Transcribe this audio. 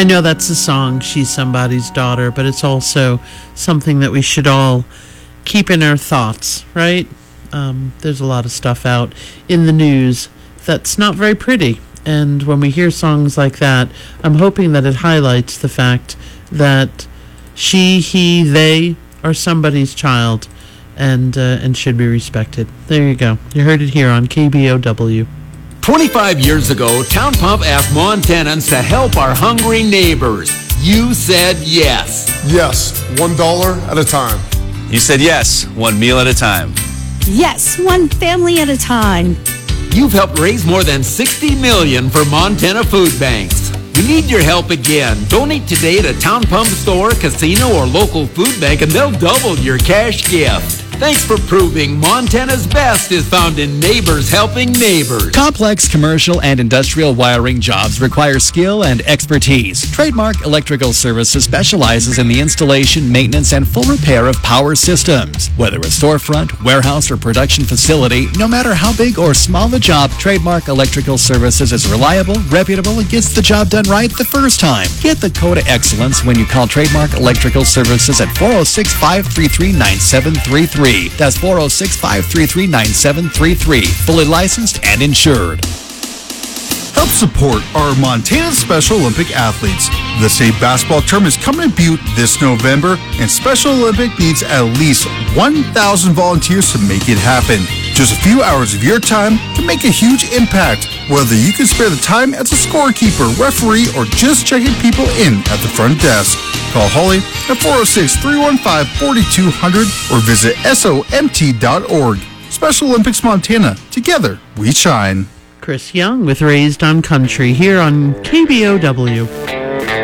I know that's a song, She's Somebody's Daughter, but it's also something that we should all keep in our thoughts, right? There's a lot of stuff out in the news that's not very pretty. And when we hear songs like that, I'm hoping that it highlights the fact that she, he, they are somebody's child and should be respected. There you go. You heard it here on KBOW. 25 years ago, Town Pump asked Montanans to help our hungry neighbors. You said yes. Yes, $1 at a time. You said yes, one meal at a time. Yes, one family at a time. You've helped raise more than $60 million for Montana food banks. We need your help again. Donate today at a Town Pump store, casino, or local food bank, and they'll double your cash gift. Thanks for proving Montana's best is found in neighbors helping neighbors. Complex commercial and industrial wiring jobs require skill and expertise. Trademark Electrical Services specializes in the installation, maintenance, and full repair of power systems. Whether a storefront, warehouse, or production facility, no matter how big or small the job, Trademark Electrical Services is reliable, reputable, and gets the job done right the first time. Get the code of excellence when you call Trademark Electrical Services at 406-533-9733. That's 406-533-9733. Fully licensed and insured. Help support our Montana Special Olympic athletes. The state basketball tournament is coming to Butte this November, and Special Olympic needs at least 1,000 volunteers to make it happen. Just a few hours of your time can make a huge impact, whether you can spare the time as a scorekeeper, referee, or just checking people in at the front desk. Call Holly at 406-315-4200 or visit SOMT.org. Special Olympics Montana. Together, we shine. Chris Young with Raised on Country here on KBOW.